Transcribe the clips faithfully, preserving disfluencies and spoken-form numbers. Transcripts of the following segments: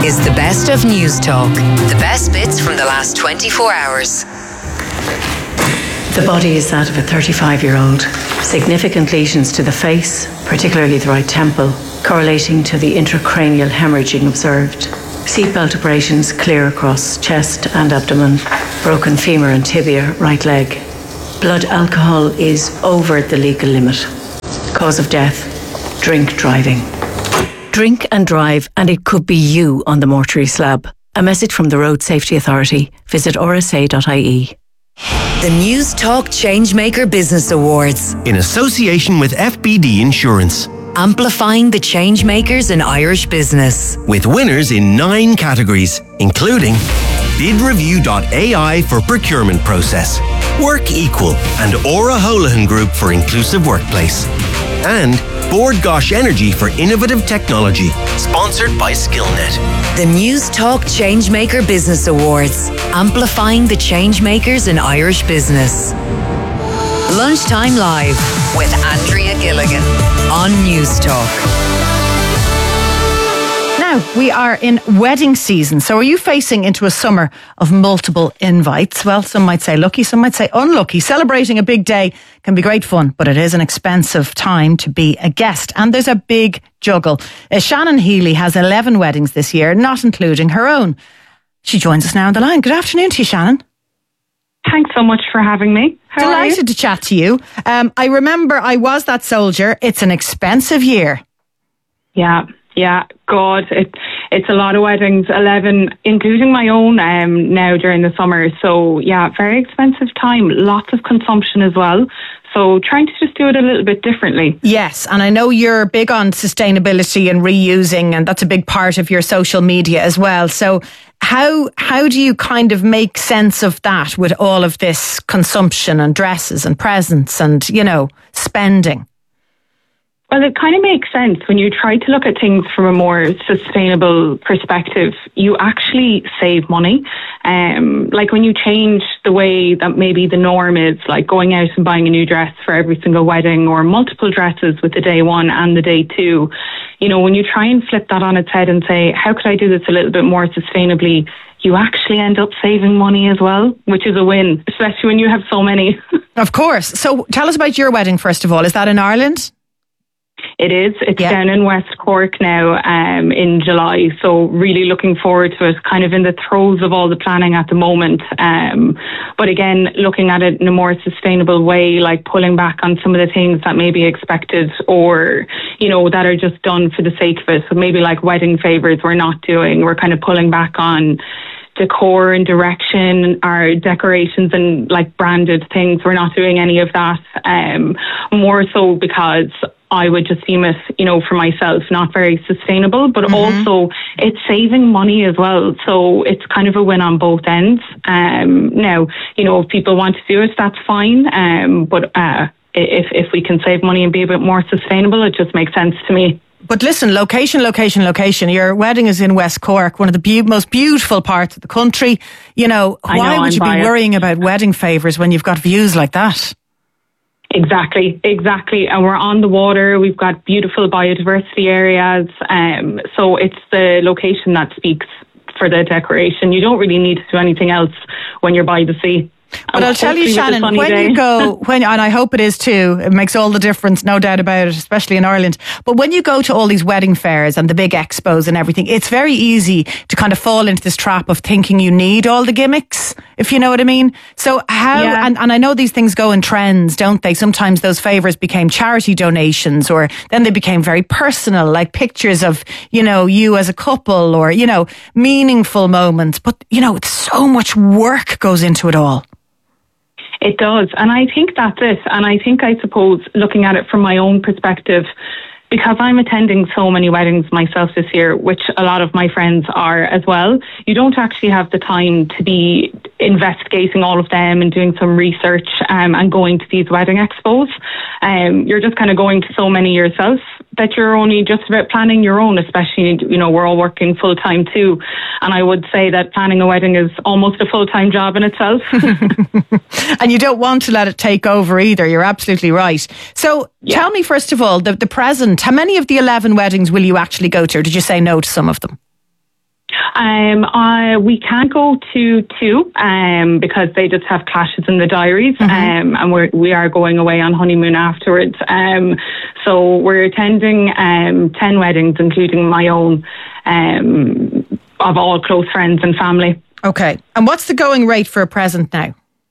is the best of News Talk. The best bits from the last twenty-four hours. The body is that of a thirty-five-year-old. Significant lesions to the face, particularly the right temple, correlating to the intracranial hemorrhaging observed. Seatbelt abrasions clear across chest and abdomen. Broken femur and tibia, right leg. Blood alcohol is over the legal limit. Cause of death, drink driving. Drink and drive, and it could be you on the mortuary slab. A message from the Road Safety Authority. Visit r s a dot i e. The News Talk Changemaker Business Awards, in association with F B D Insurance. Amplifying the changemakers in Irish business. With winners in nine categories, including bid review dot a i for procurement process, Work Equal and Aura Holohan Group for inclusive workplace, and Bord Gosh Energy for innovative technology, sponsored by Skillnet. The News Talk Changemaker Business Awards, amplifying the changemakers in Irish business. Lunchtime Live with Andrea Gilligan on News Talk. Now, we are in wedding season, so are you facing into a summer of multiple invites? Well, some might say lucky, some might say unlucky. Celebrating a big day can be great fun, but it is an expensive time to be a guest, and there's a big juggle. Uh, Shannon Healy has eleven weddings this year, not including her own. She joins us now on the line. Good afternoon to you, Shannon. Thanks so much for having me. How Delighted to chat to you. Um, I remember I was that soldier. It's an expensive year. Yeah, yeah. God, it, it's a lot of weddings, eleven, including my own um, now during the summer. So, yeah, very expensive time. Lots of consumption as well. So trying to just do it a little bit differently. Yes, and I know you're big on sustainability and reusing, and that's a big part of your social media as well. So how how do you kind of make sense of that with all of this consumption and dresses and presents and, you know, spending? Well, it kind of makes sense when you try to look at things from a more sustainable perspective. You actually save money. Um, like when you change the way that maybe the norm is, like going out and buying a new dress for every single wedding or multiple dresses with the day one and the day two. You know, when you try and flip that on its head and say, how could I do this a little bit more sustainably? You actually end up saving money as well, which is a win, especially when you have so many. Of course. So tell us about your wedding, first of all. Is that in Ireland? It is. It's yeah. down in West Cork now um, in July. So really looking forward to it, kind of in the throes of all the planning at the moment. Um, but again, looking at it in a more sustainable way, like pulling back on some of the things that may be expected or, you know, that are just done for the sake of it. So maybe like wedding favours we're not doing. We're kind of pulling back on decor and direction, our decorations and like branded things. We're not doing any of that. Um, more so because I would just deem it, you know, for myself, not very sustainable, but mm-hmm. also it's saving money as well. So it's kind of a win on both ends. Um, now, you know, if people want to do it, that's fine. Um, but uh, if if we can save money and be a bit more sustainable, it just makes sense to me. But listen, location, location, location. Your wedding is in West Cork, one of the be- most beautiful parts of the country. You know, I why know, would I'm you be biased. worrying about wedding favours when you've got views like that? Exactly, exactly. And we're on the water. We've got beautiful biodiversity areas. Um, so it's the location that speaks for the decoration. You don't really need to do anything else when you're by the sea. But I'll tell you, Shannon, when day. you go, when and I hope it is too, it makes all the difference, no doubt about it, especially in Ireland. But when you go to all these wedding fairs and the big expos and everything, it's very easy to kind of fall into this trap of thinking you need all the gimmicks, if you know what I mean. So how, yeah. and, and I know these things go in trends, don't they? Sometimes those favours became charity donations, or then they became very personal, like pictures of, you know, you as a couple, or, you know, meaningful moments. But, you know, it's so much work goes into it all. It does. And I think that's it. And I think, I suppose, looking at it from my own perspective, because I'm attending so many weddings myself this year, which a lot of my friends are as well, you don't actually have the time to be investigating all of them and doing some research um, and going to these wedding expos. Um, you're just kind of going to so many yourself that you're only just about planning your own, especially, you know, we're all working full time too. And I would say that planning a wedding is almost a full time job in itself. And you don't want to let it take over either. You're absolutely right. So yeah. Tell me, first of all, the, the present, how many of the eleven weddings will you actually go to? Or did you say no to some of them? Um, uh, we can't go to two um, because they just have clashes in the diaries, mm-hmm. um, and we're, we are going away on honeymoon afterwards. Um, so we're attending um, ten weddings, including my own, um, of all close friends and family. Okay. And what's the going rate for a present now?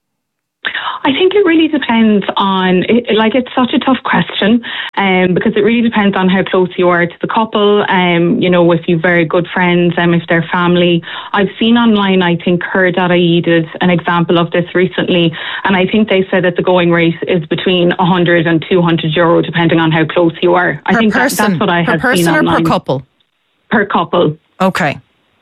I think it really depends on, it, like, it's such a tough question um, because it really depends on how close you are to the couple, um, you know, if you're very good friends, um, if they're family. I've seen online, I think her dot I E did an example of this recently, and I think they said that the going rate is between one hundred and two hundred euro, depending on how close you are. I per think person, that, that's what I per have person seen or online. per couple? Per couple. Okay.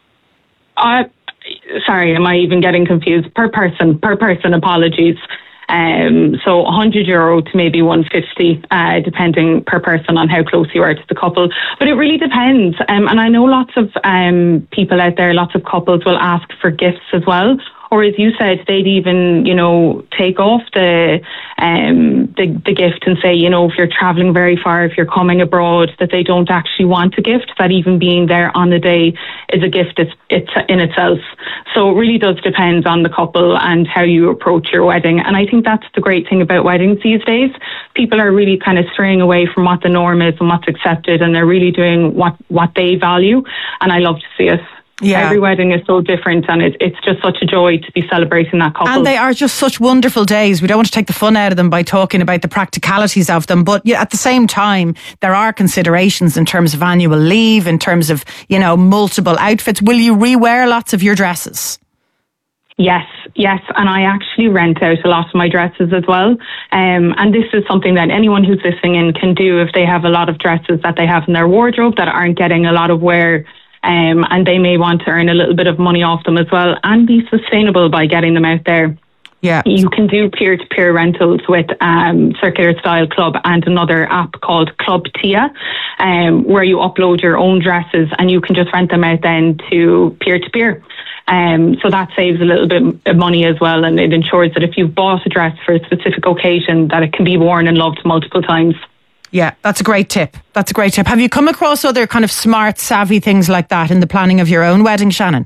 Uh, sorry, am I even getting confused? Per person, per person, apologies. Um, so one hundred euro to maybe one hundred fifty, uh, depending per person on how close you are to the couple. But it really depends. Um, and I know lots of um, people out there, lots of couples will ask for gifts as well. Or as you said, they'd even, you know, take off the, um, the the gift and say, you know, if you're travelling very far, if you're coming abroad, that they don't actually want a gift, that even being there on the day is a gift it's, it's in itself. So it really does depend on the couple and how you approach your wedding. And I think that's the great thing about weddings these days. People are really kind of straying away from what the norm is and what's accepted, and they're really doing what, what they value. And I love to see it. Yeah. Every wedding is so different, and it, it's just such a joy to be celebrating that couple. And they are just such wonderful days. We don't want to take the fun out of them by talking about the practicalities of them, but at the same time, there are considerations in terms of annual leave, in terms of, you know, multiple outfits. Will you rewear lots of your dresses? Yes, yes, and I actually rent out a lot of my dresses as well. Um, and this is something that anyone who's listening in can do if they have a lot of dresses that they have in their wardrobe that aren't getting a lot of wear. Um, and they may want to earn a little bit of money off them as well and be sustainable by getting them out there. Yeah. You can do peer-to-peer rentals with um, Circular Style Club and another app called Club Tia, um, where you upload your own dresses and you can just rent them out then to peer-to-peer. Um, so that saves a little bit of money as well, and it ensures that if you've bought a dress for a specific occasion, that it can be worn and loved multiple times. Yeah, that's a great tip. That's a great tip. Have you come across other kind of smart, savvy things like that in the planning of your own wedding, Shannon?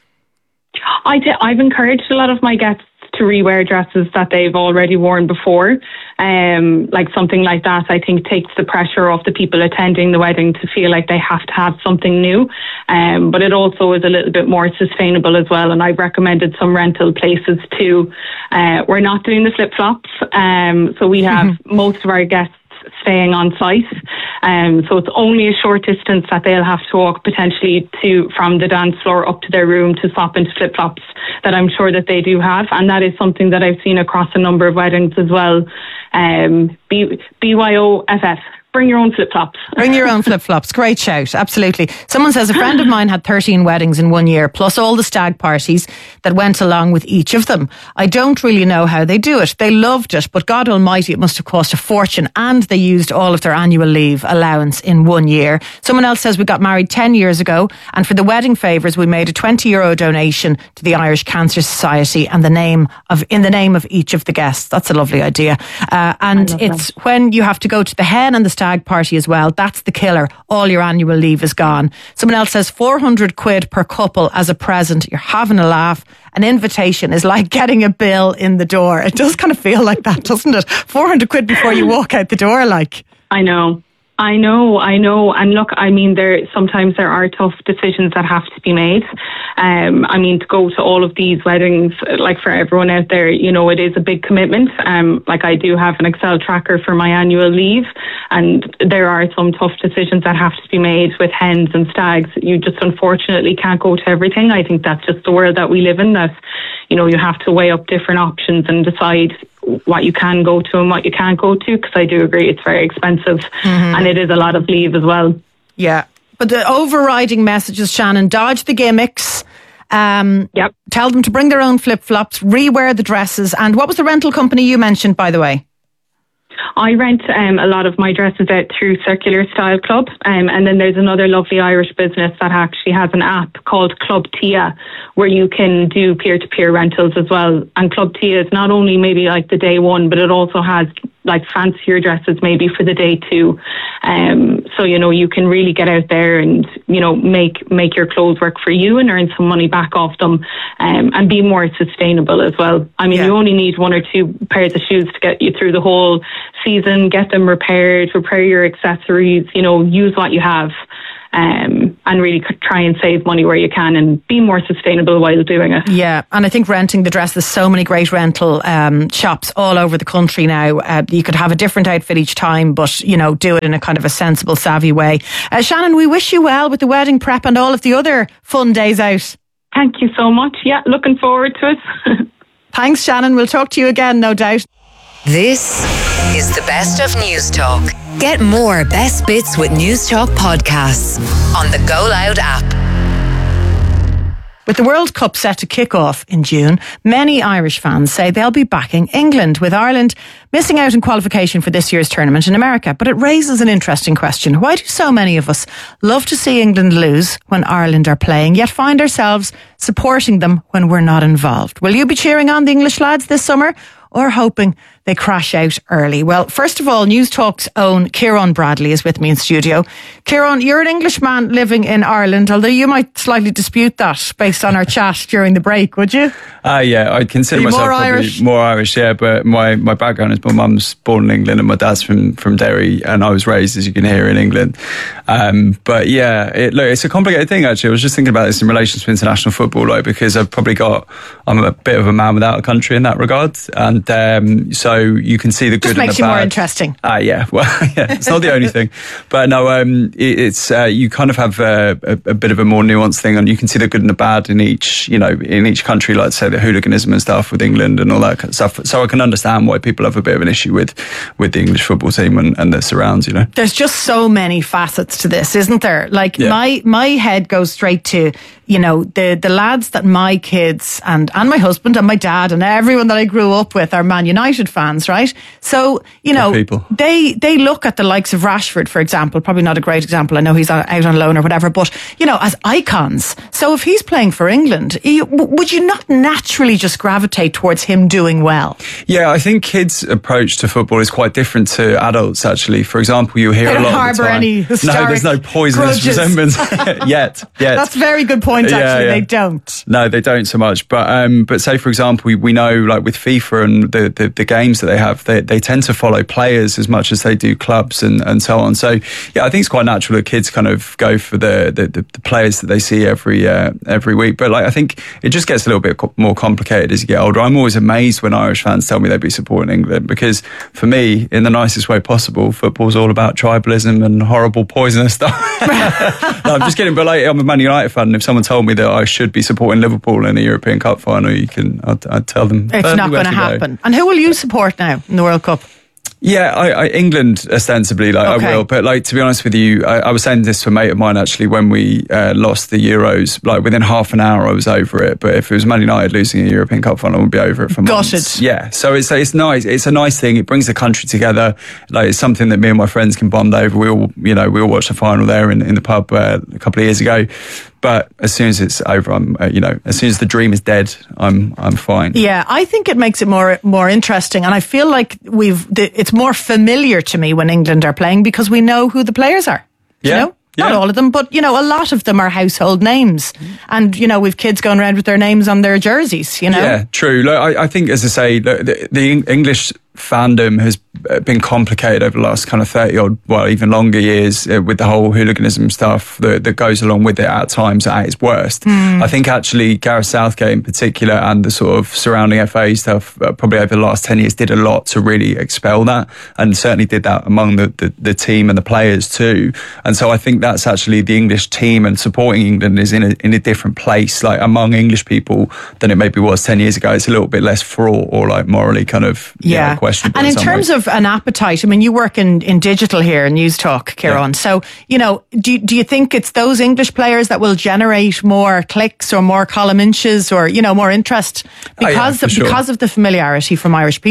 I did, I've encouraged a lot of my guests to rewear dresses that they've already worn before. Um, like something like that, I think, takes the pressure off the people attending the wedding to feel like they have to have something new. Um, but it also is a little bit more sustainable as well. And I've recommended some rental places too. Uh, we're not doing the flip-flops. Um, so we have mm-hmm. most of our guests staying on site, um, so it's only a short distance that they'll have to walk potentially to from the dance floor up to their room to swap into flip-flops that I'm sure that they do have, and that is something that I've seen across a number of weddings as well. Um, B- B Y O F F. Bring your own flip-flops. Bring your own flip-flops. Great shout. Absolutely. Someone says a friend of mine had thirteen weddings in one year, plus all the stag parties that went along with each of them. I don't really know how they do it. They loved it, but God almighty, it must have cost a fortune, and they used all of their annual leave allowance in one year. Someone else says we got married ten years ago, and for the wedding favours, we made a twenty euro donation to the Irish Cancer Society and the name of in the name of each of the guests. That's a lovely idea. Uh, and it's that. When you have to go to the hen and the stag party as well, that's the killer. All your annual leave is gone. Someone else says four hundred quid per couple as a present. You're having a laugh. An invitation is like getting a bill in the door. It does kind of feel like that, doesn't it? four hundred quid before you walk out the door, like. I know. I know, I know. And look, I mean, there sometimes there are tough decisions that have to be made. Um, I mean, to go to all of these weddings, like for everyone out there, you know, it is a big commitment. Um, like I do have an Excel tracker for my annual leave, and there are some tough decisions that have to be made with hens and stags. You just unfortunately can't go to everything. I think that's just the world that we live in, that, you know, you have to weigh up different options and decide what you can go to and what you can't go to, because I do agree it's very expensive, mm-hmm. and it is a lot of leave as well. Yeah, but the overriding message is, Shannon, dodge the gimmicks. Um, yep. Tell them to bring their own flip-flops, rewear the dresses. And what was the rental company you mentioned, by the way? I rent um, a lot of my dresses out through Circular Style Club, um, and then there's another lovely Irish business that actually has an app called Club Tia, where you can do peer-to-peer rentals as well. And Club Tia is not only maybe like the day one, but it also has like fancier dresses maybe for the day too. Um, so, you know, you can really get out there and, you know, make make your clothes work for you and earn some money back off them, um, and be more sustainable as well. I mean, yeah. you only need one or two pairs of shoes to get you through the whole season, get them repaired, repair your accessories, you know, use what you have. Um, and really try and save money where you can and be more sustainable while doing it. Yeah, and I think renting the dress, there's so many great rental um, shops all over the country now. Uh, you could have a different outfit each time, but, you know, do it in a kind of a sensible, savvy way. Uh, Shannon, we wish you well with the wedding prep and all of the other fun days out. Thank you so much. Yeah, looking forward to it. Thanks, Shannon. We'll talk to you again, no doubt. This is the best of News Talk. Get more best bits with News Talk podcasts on the Go Loud app. With the World Cup set to kick off in June, many Irish fans say they'll be backing England, with Ireland missing out in qualification for this year's tournament in America. But it raises an interesting question. Why do so many of us love to see England lose when Ireland are playing, yet find ourselves supporting them when we're not involved? Will you be cheering on the English lads this summer, or hoping they crash out early? Well, first of all, News Talk's own Kieran Bradley is with me in studio. Kieran, you're an Englishman living in Ireland, although you might slightly dispute that based on our chat during the break, would you? Uh, yeah, I'd consider myself more probably Irish? more Irish, yeah, but my, my background is my mum's born in England and my dad's from, from Derry, and I was raised, as you can hear, in England. Um, but yeah, it, look, it's a complicated thing, actually. I was just thinking about this in relation to international football, like, because I've probably got, I'm a bit of a man without a country in that regard, and um, so you can see the good just and the bad. Just makes you more interesting. Ah, uh, yeah, well, yeah, it's not the only thing, but no, um, it, it's uh, you kind of have a, a, a bit of a more nuanced thing, and you can see the good and the bad in each, you know, in each country, like say the hooliganism and stuff with England and all that kind of stuff. So I can understand why people have a bit of an issue with with the English football team and, and their surrounds, you know. There's just so many facets to this, isn't there? Like yeah. my my head goes straight to, you know, the the lads that my kids and and my husband and my dad and everyone that I grew up with are Man United fans, right? So, you know, they they look at the likes of Rashford, for example, probably not a great example. I know he's out on loan or whatever, but, you know, as icons. So if he's playing for England, you, would you not naturally just gravitate towards him doing well? Yeah, I think kids' approach to football is quite different to adults, actually. For example, you hear they a lot harbour of the time. Any no, there's no poisonous grudges. resemblance yet. Yet. That's a very good point, actually. Yeah, yeah. They don't. No, they don't so much. But um, but say, for example, we, we know, like with FIFA and the, the, the games that they have, they, they tend to follow players as much as they do clubs and, and so on. So, yeah, I think it's quite natural that kids kind of go for the, the, the, the players that they see every uh, every week. But like, I think it just gets a little bit co- more complicated as you get older. I'm always amazed when Irish fans tell me they'd be supporting England, because for me, in the nicest way possible, football's all about tribalism and horrible poisonous stuff. No, I'm just kidding. But like, I'm a Man United fan, and if someone told me that I should be supporting Liverpool in a European Cup final, you can, I'd, I'd tell them it's not going to happen. And who will you support now in the World Cup? Yeah, I, I, England ostensibly, like okay. I will, but like to be honest with you, I, I was saying this to a mate of mine actually when we uh, lost the Euros. Like within half an hour, I was over it. But if it was Man United losing a European Cup final, I would be over it for months. Got it. Yeah, so it's it's nice. It's a nice thing. It brings the country together. Like it's something that me and my friends can bond over. We all, you know, we all watched the final there in, in the pub uh, a couple of years ago. But as soon as it's over, I'm, uh, you know, as soon as the dream is dead, I'm, I'm fine. Yeah, I think it makes it more, more interesting, and I feel like we've, the, it's more familiar to me when England are playing because we know who the players are. Yeah. You know? Yeah. Not all of them, but, you know, a lot of them are household names. And, you know, we've kids going around with their names on their jerseys, you know? Yeah, true. Look, I, I think, as I say, look, the, the English fandom has been complicated over the last kind of thirty odd, well, even longer years uh, with the whole hooliganism stuff that, that goes along with it at times at its worst. Mm. I think actually Gareth Southgate in particular and the sort of surrounding F A stuff uh, probably over the last ten years did a lot to really expel that, and certainly did that among the, the, the team and the players too. And so I think that's actually the English team and supporting England is in a, in a different place, like among English people, than it maybe was ten years ago. It's a little bit less fraught or like morally kind of yeah. you know, questionable. And in, in terms ways. of an appetite, I mean, you work in, in digital here in News Talk, Kieran. Yeah. So, you know, do, do you think it's those English players that will generate more clicks or more column inches or, you know, more interest because, oh, yeah, of, sure. because of the familiarity from Irish people?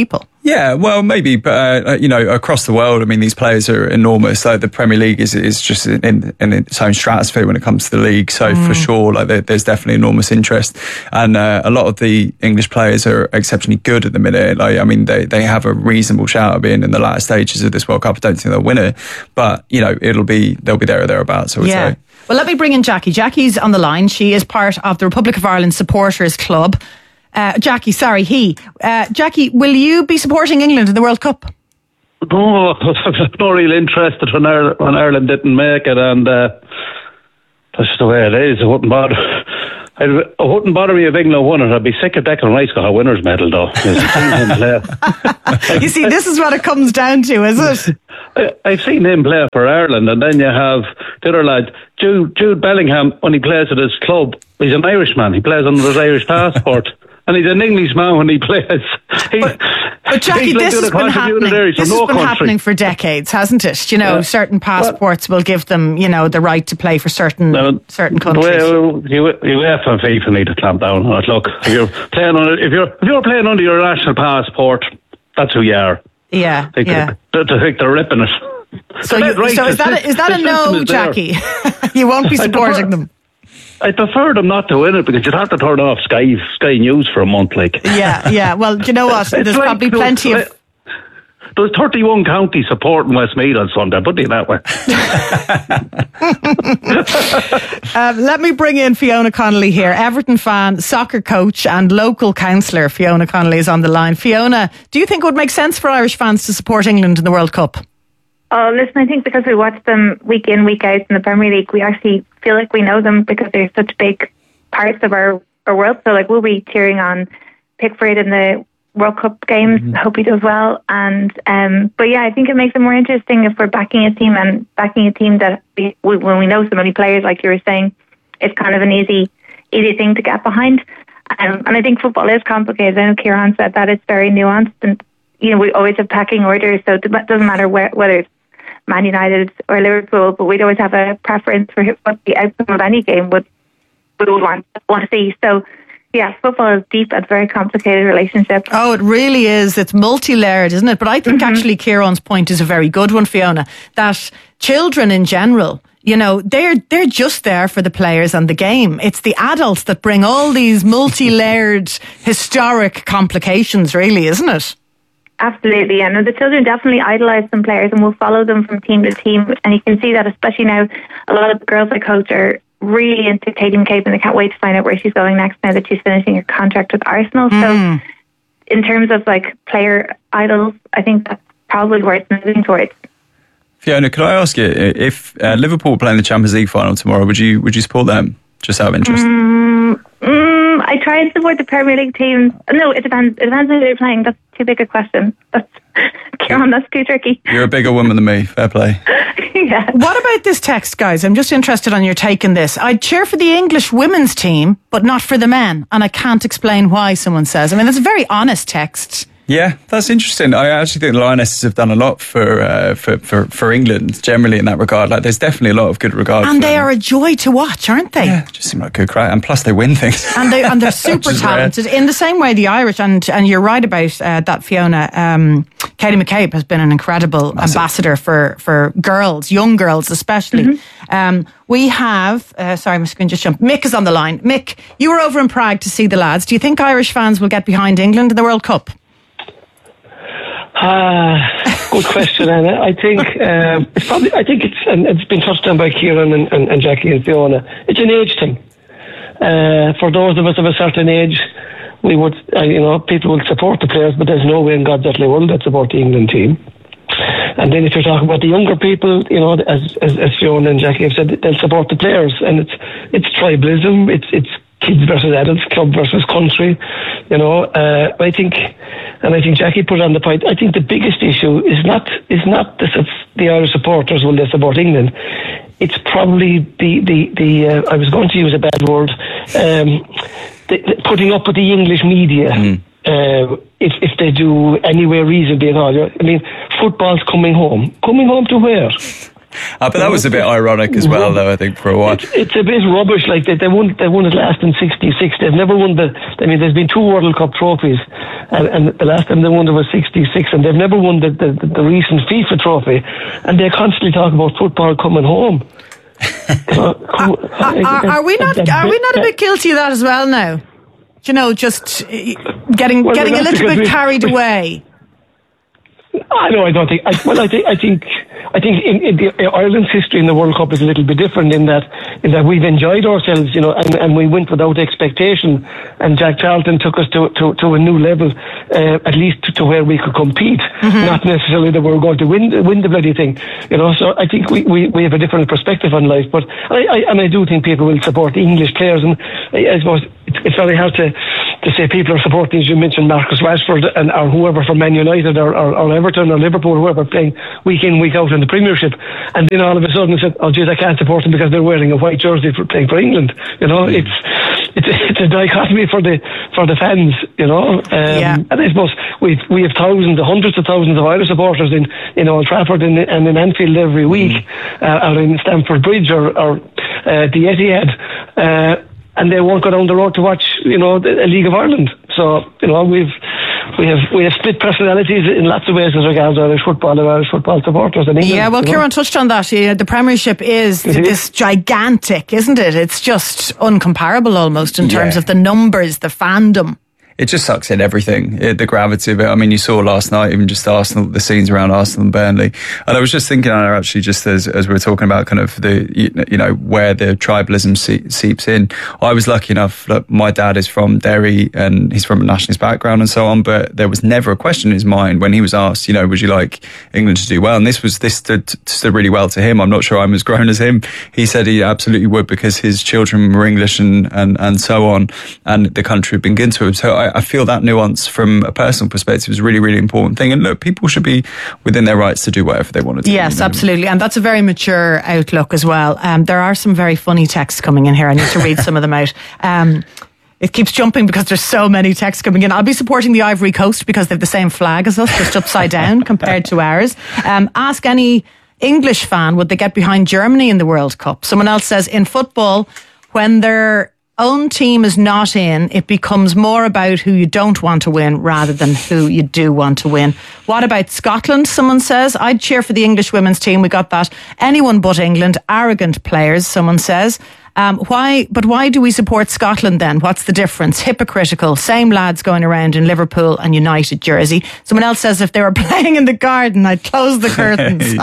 Yeah, well, maybe, but uh, you know, across the world, I mean, these players are enormous. Like the Premier League is is just in, in its own stratosphere when it comes to the league. So mm. for sure, like there, there's definitely enormous interest, and uh, a lot of the English players are exceptionally good at the minute. Like, I mean, they they have a reasonable shout of being in the latter stages of this World Cup. I don't think they'll win it, but you know, it'll be they'll be there or thereabouts. I would yeah. say. Well, let me bring in Jackie. Jackie's on the line. She is part of the Republic of Ireland Supporters Club. Uh, Jackie, sorry, he. Uh, Jackie, will you be supporting England in the World Cup? No, I'm not really interested when Ireland, when Ireland didn't make it, and uh, that's the way it is. It wouldn't bother. I'd, it wouldn't bother me if England won it. I'd be sick of Declan Rice got a winner's medal, though. You see, this is what it comes down to, is it? I, I've seen him play for Ireland, and then you have the other lad, Jude, Jude Bellingham, when he plays at his club. He's an Irishman. He plays under his Irish passport. And he's an Englishman when he plays. He, but, but Jackie, this has been happening. This has no been country. happening for decades, hasn't it? You know, yeah. certain passports well, will give them, you know, the right to play for certain uh, certain countries. Well, you, UEFA and FIFA need to clamp down on it. Look, if you're playing on, if you're if you're playing under your national passport, that's who you are. Yeah, they, yeah. They, they think they're ripping it. So, you, right. so is that a, is that a no, Jackie? You won't be supporting them. I prefer them not to win it because you'd have to turn off Sky Sky News for a month, like. Yeah, yeah. Well, do you know what? There's like probably plenty those, of. There's thirty-one counties supporting Westmeath on Sunday, put it that way. uh, let me bring in Fiona Connolly here, Everton fan, soccer coach, and local councillor. Fiona Connolly is on the line. Fiona, do you think it would make sense for Irish fans to support England in the World Cup? Oh, listen, I think because we watch them week in, week out in the Premier League, we actually feel like we know them because they're such big parts of our, our world. So, like, we'll be cheering on Pickford in the World Cup games. Mm-hmm. I hope he does well. And um, But, yeah, I think it makes it more interesting if we're backing a team and backing a team that we, we, when we know so many players, like you were saying, it's kind of an easy easy thing to get behind. Um, and I think football is complicated. I know Kieran said that it's very nuanced. And, you know, we always have pecking orders, so it doesn't matter where, whether it's Man United or Liverpool, but we'd always have a preference for what the outcome of any game would we would want want to see. So, yeah, football is deep and very complicated relationship. Oh, it really is. It's multi-layered, isn't it? But I think mm-hmm. actually Kieran's point is a very good one, Fiona, that children in general, you know, they're they're just there for the players and the game. It's the adults that bring all these multi-layered historic complications, really, isn't it? Absolutely, yeah. No, the children definitely idolise some players and will follow them from team to team. And you can see that, especially now, a lot of the girls I coach are really into Katie McCabe and they can't wait to find out where she's going next now that she's finishing her contract with Arsenal. Mm. So in terms of like player idols, I think that's probably where it's moving towards. Fiona, could I ask you, if uh, Liverpool playing the Champions League final tomorrow, would you would you support them, just out of interest? Mm, mm, I try and support the Premier League teams. No, it depends. It depends on who they're playing. That's too big a question. That's, Kieran, that's too tricky. You're a bigger woman than me. Fair play. Yeah. What about this text, guys? I'm just interested on your take on this. I'd cheer for the English women's team, but not for the men. And I can't explain why, someone says. I mean, that's a very honest text. Yeah, that's interesting. I actually think the Lionesses have done a lot for, uh, for for for England generally in that regard. Like, there's definitely a lot of good regard. And for they them. are a joy to watch, aren't they? Yeah, just seem like good crack. And plus, they win things. And they and they're super talented rare. In the same way the Irish. And and you're right about uh, that, Fiona. Um, Katie McCabe has been an incredible Massive. ambassador for for girls, young girls especially. Mm-hmm. Um, we have. Uh, sorry, my screen just jumped. Mick is on the line. Mick, you were over in Prague to see the lads. Do you think Irish fans will get behind England in the World Cup? Ah, uh, good question, Anna. I think um, it's probably. I think it's and it's been touched on by Kieran and, and, and Jackie and Fiona. It's an age thing. Uh, for those of us of a certain age, we would, uh, you know, people will support the players, but there's no way in God's earthly world they'd support the England team. And then if you're talking about the younger people, you know, as as, as Fiona and Jackie have said, they'll support the players, and it's it's tribalism. It's it's kids versus adults, club versus country. You know, uh, I think. And I think Jackie put on the point. I think the biggest issue is not is not the, the Irish supporters when they support England. It's probably the the the. Uh, I was going to use a bad word. Um, the, the putting up with the English media. Mm. Uh, if if they do anywhere reasonably at all. I mean, football's coming home. Coming home to where? Uh, but that was a bit ironic as well, though, I think, for a while. It's, it's a bit rubbish. Like they, they won, they won it last in sixty-six. They've never won the. I mean, there's been two World Cup trophies, and, and the last time they won it was sixty-six, and they've never won the, the, the recent FIFA trophy. And they constantly talk about football coming home. uh, are, are we not? Are we not a bit guilty of that as well now? You know, just getting well, getting a little bit carried away. I know. I don't think. I, well, I think. I think. I think in, in the, Ireland's history in the World Cup is a little bit different in that in that we've enjoyed ourselves, you know, and, and we went without expectation. And Jack Charlton took us to to, to a new level, uh, at least to, to where we could compete. Mm-hmm. Not necessarily that we were going to win win the bloody thing, you know. So I think we, we, we have a different perspective on life. But I, I and I do think people will support the English players, and I, I suppose it's, it's very hard to. to say people are supporting, as you mentioned, Marcus Rashford and or whoever from Man United or, or, or Everton or Liverpool, whoever playing week in, week out in the Premiership, and then all of a sudden said, oh geez, I can't support them because they're wearing a white jersey for playing for England. You know, mm. it's it's it's a dichotomy for the for the fans. You know, um, yeah. And I suppose we we have thousands, hundreds of thousands of Irish supporters in in Old Trafford and, and in Anfield every week, mm. uh, or in Stamford Bridge or, or uh, the Etihad. Uh, And they won't go down the road to watch, you know, a League of Ireland. So, you know, we've we have we have split personalities in lots of ways as regards Irish football and Irish football supporters in England. Yeah, well, Kieran touched on that. Yeah, the Premiership is mm-hmm. this gigantic, isn't it? It's just uncomparable almost in terms yeah. of the numbers, the fandom. It just sucks in everything, it, the gravity of it. I mean, you saw last night, even just Arsenal, the scenes around Arsenal and Burnley. And I was just thinking, Anna, actually, just as, as we were talking about kind of the, you know, where the tribalism see, seeps in. I was lucky enough that my dad is from Derry and he's from a nationalist background and so on, but there was never a question in his mind when he was asked, you know, would you like England to do well? And this was, this stood, stood really well to him. I'm not sure I'm as grown as him. He said he absolutely would because his children were English and, and, and so on, and the country had been good to him. So I, I feel that nuance from a personal perspective is a really, really important thing. And look, people should be within their rights to do whatever they want to do. Yes, you know? Absolutely. And that's a very mature outlook as well. Um, there are some very funny texts coming in here. I need to read some of them out. Um, It keeps jumping because there's so many texts coming in. I'll be supporting the Ivory Coast because they have the same flag as us, just upside down compared to ours. Um, ask any English fan, would they get behind Germany in the World Cup? Someone else says, in football, when their own team is not in, it becomes more about who you don't want to win rather than who you do want to win. What about Scotland? Someone says, I'd cheer for the English women's team. We got that. Anyone but England. Arrogant players, someone says. Um, why? But why do we support Scotland then? What's the difference? Hypocritical. Same lads going around in Liverpool and United jersey. Someone else says if they were playing in the garden, I'd close the curtains.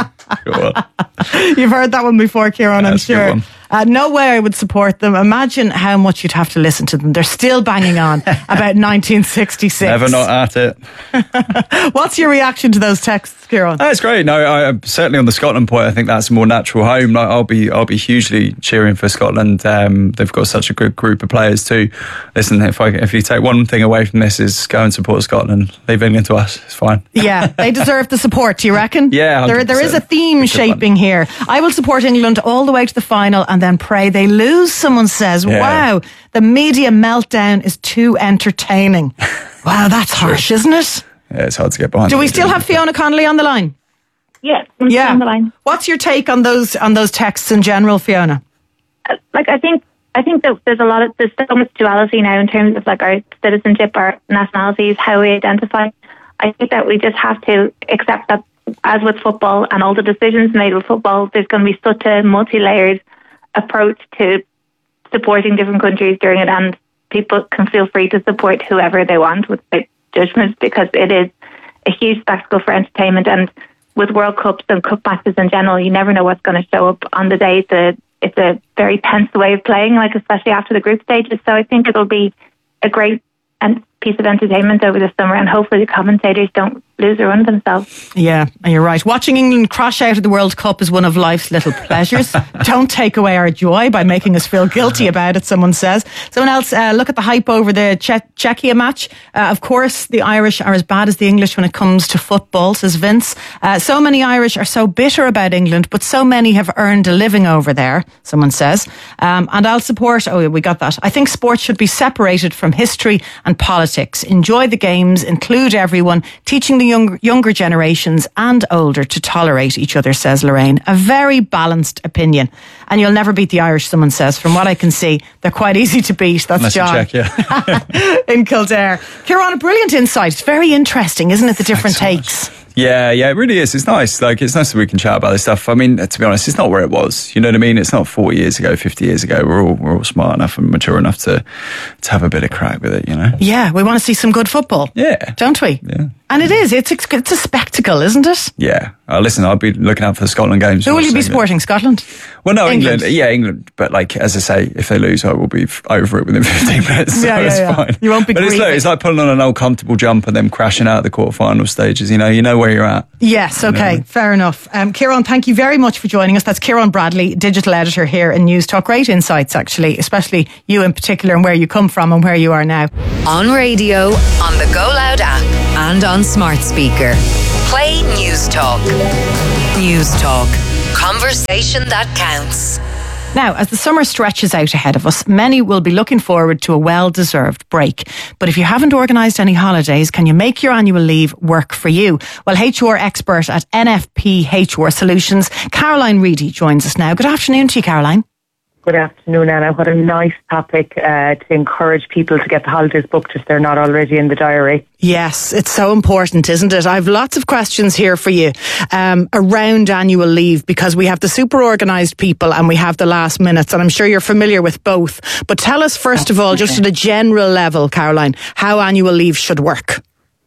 You've heard that one before, Kieran, yeah, I'm sure. Uh, no way I would support them. Imagine how much you'd have to listen to them. They're still banging on about nineteen sixty-six. Never not at it. What's your reaction to those texts, Kieran? Oh, it's great. No, I, certainly on the Scotland point, I think that's a more natural home. Like, I'll be, I'll be hugely cheering for Scotland. Um, they've got such a good group of players too. Listen, if I, if you take one thing away from this, is go and support Scotland. Leave England to us. It's fine. Yeah, they deserve the support. Do you reckon? Yeah, there, there is a theme shaping here. I will support England all the way to the final and then pray they lose, someone says. Yeah. Wow, the media meltdown is too entertaining. Wow, that's harsh, isn't it? Yeah, it's hard to get behind. Do we still have Fiona Connolly on the line? Yeah, I'm yeah. on the line. What's your take on those on those texts in general, Fiona? Uh, like, I think I think that there's a lot of there's so much duality now in terms of like our citizenship, our nationalities, how we identify. I think that we just have to accept that, as with football and all the decisions made with football, there's going to be such a multi-layered approach to supporting different countries during it, and people can feel free to support whoever they want without judgment, because it is a huge spectacle for entertainment. And with World Cups and cup matches in general, you never know what's going to show up on the day. It's a, it's a very tense way of playing, like especially after the group stages. So I think it'll be a great and piece of entertainment over the summer, and hopefully the commentators don't lose or run themselves. Yeah, you're right. Watching England crash out of the World Cup is one of life's little pleasures. Don't take away our joy by making us feel guilty about it, someone says. Someone else, uh, look at the hype over the che- Czechia match. Uh, of course, the Irish are as bad as the English when it comes to football, says Vince. Uh, so many Irish are so bitter about England, but so many have earned a living over there, someone says. Um, and I'll support, oh, we got that. I think sport should be separated from history and politics. Enjoy the games, include everyone, teaching the young, younger generations and older to tolerate each other, says Lorraine. A very balanced opinion. And you'll never beat the Irish, someone says. From what I can see, they're quite easy to beat. That's Unless John. you check, yeah. in Kildare. Kieran, a brilliant insight. It's very interesting, isn't it, the different Thanks so takes? Yeah, yeah, it really is. It's nice. Like, it's nice that we can chat about this stuff. I mean, to be honest, it's not where it was. You know what I mean? It's not forty years ago, fifty years ago. We're all we're all smart enough and mature enough to to have a bit of crack with it, you know? Yeah, we want to see some good football. Yeah. Don't we? Yeah. And it is. It's, it's a spectacle, isn't it? Yeah. Uh, listen, I'll be looking out for the Scotland games. Who will you be supporting? Scotland? Well, no, England. England. Yeah, England. But, like, as I say, if they lose, I will be f- over it within fifteen minutes. So Yeah, yeah, it's yeah. fine. You won't be But it's, grieving. look, it's like pulling on an old comfortable jump and then crashing out at the quarterfinal stages. You know, you know where you're at. Yes, okay, know. fair enough. Um, Kieran, thank you very much for joining us. That's Kieran Bradley, digital editor here in News Talk. Great insights, actually, especially you in particular and where you come from and where you are now. On radio, on the Go Loud app, and on smart speaker. Play News Talk. News Talk. Conversation that counts. Now, as the summer stretches out ahead of us, many will be looking forward to a well-deserved break. But if you haven't organised any holidays, can you make your annual leave work for you? Well, H R expert at N F P H R Solutions, Caroline Reedy, joins us now. Good afternoon to you, Caroline. Good afternoon, Anna. What a nice topic uh, to encourage people to get the holidays booked if they're not already in the diary. Yes, it's so important, isn't it? I've lots of questions here for you um, around annual leave, because we have the super organised people and we have the last minutes, and I'm sure you're familiar with both. But tell us, first of all, just at a general level, Caroline, how annual leave should work.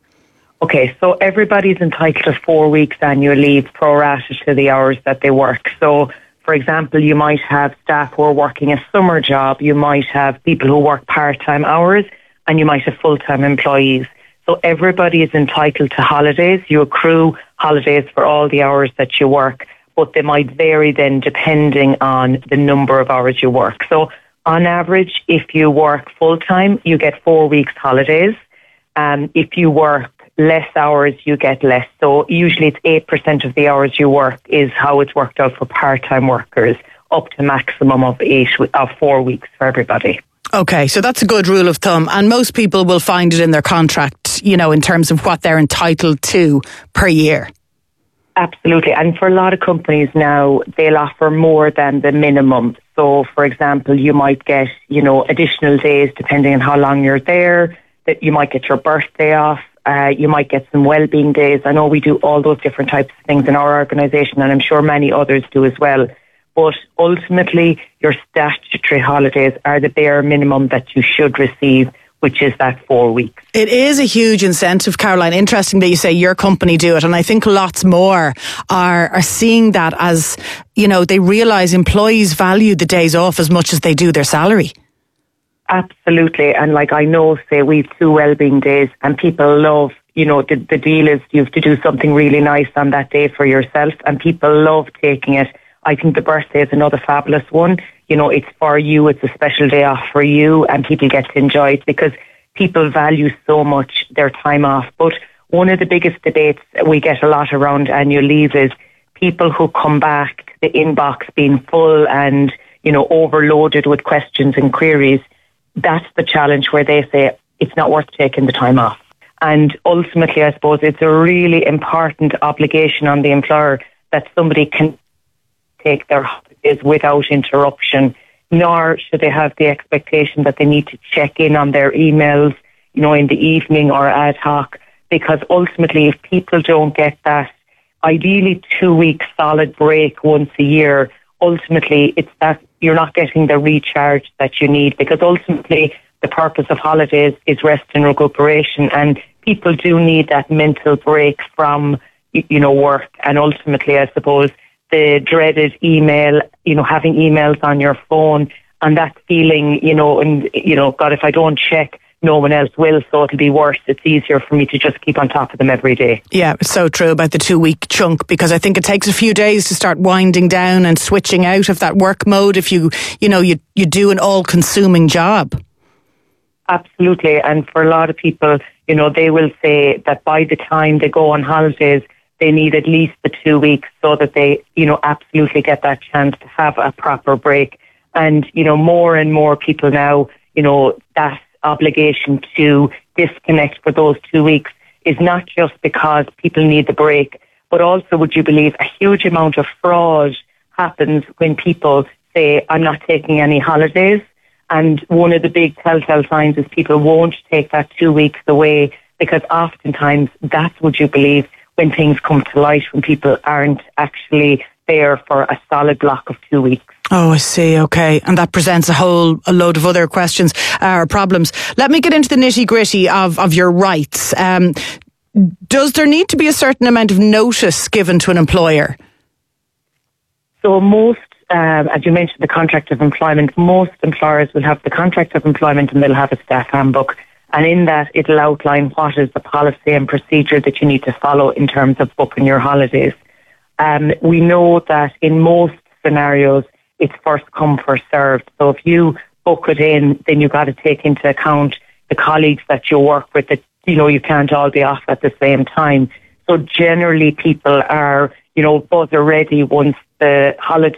Okay, so everybody's entitled to four weeks annual leave prorated to the hours that they work. So, for example, you might have staff who are working a summer job, you might have people who work part-time hours, and you might have full-time employees. So everybody is entitled to holidays. You accrue holidays for all the hours that you work, but they might vary then depending on the number of hours you work. So on average, if you work full-time, you get four weeks holidays. Um, if you work less hours, you get less. So usually it's eight percent of the hours you work is how it's worked out for part-time workers, up to maximum of eight of four weeks for everybody. Okay, so that's a good rule of thumb, and most people will find it in their contract, you know, in terms of what they're entitled to per year. Absolutely, and for a lot of companies now, they'll offer more than the minimum. So, for example, you might get, you know, additional days depending on how long you're there, that you might get your birthday off. Uh, you might get some well-being days. I know we do all those different types of things in our organisation, and I'm sure many others do as well. But ultimately, your statutory holidays are the bare minimum that you should receive, which is that four weeks. It is a huge incentive, Caroline. Interesting that you say your company do it, and I think lots more are are seeing that as, you know, they realise employees value the days off as much as they do their salary. Absolutely. And like I know, say, we've two wellbeing days and people love, you know, the, the deal is you have to do something really nice on that day for yourself, and people love taking it. I think the birthday is another fabulous one. You know, it's for you, it's a special day off for you, and people get to enjoy it because people value so much their time off. But one of the biggest debates we get a lot around annual leave is people who come back, the inbox being full and, you know, overloaded with questions and queries. That's the challenge where they say it's not worth taking the time off. And ultimately, I suppose it's a really important obligation on the employer that somebody can take their holidays without interruption, nor should they have the expectation that they need to check in on their emails, you know, in the evening or ad hoc, because ultimately if people don't get that ideally two week solid break once a year, ultimately it's that you're not getting the recharge that you need, because ultimately the purpose of holidays is rest and recuperation, and people do need that mental break from, you know, work. And ultimately, I suppose, the dreaded email, you know, having emails on your phone and that feeling, you know, and, you know, God, if I don't check, no one else will, so it'll be worse. It's easier for me to just keep on top of them every day. Yeah, it's so true about the two-week chunk, because I think it takes a few days to start winding down and switching out of that work mode if you, you know, you, you do an all-consuming job. Absolutely. And for a lot of people, you know, they will say that by the time they go on holidays, they need at least the two weeks so that they, you know, absolutely get that chance to have a proper break. And, you know, more and more people now, you know, that obligation to disconnect for those two weeks is not just because people need the break, but also, would you believe, a huge amount of fraud happens when people say, I'm not taking any holidays. And one of the big telltale signs is people won't take that two weeks away, because oftentimes that's, would you believe, when things come to light, when people aren't actually there for a solid block of two weeks. Oh, I see. Okay. And that presents a whole a load of other questions uh, or problems. Let me get into the nitty gritty of, of your rights. Um, does there need to be a certain amount of notice given to an employer? So most, um, as you mentioned, the contract of employment, most employers will have the contract of employment and they'll have a staff handbook. And in that, it'll outline what is the policy and procedure that you need to follow in terms of booking your holidays. Um, we know that in most scenarios, it's first come, first served. So if you book it in, then you've got to take into account the colleagues that you work with, that, you know, you can't all be off at the same time. So generally people are, you know, both are ready once the holiday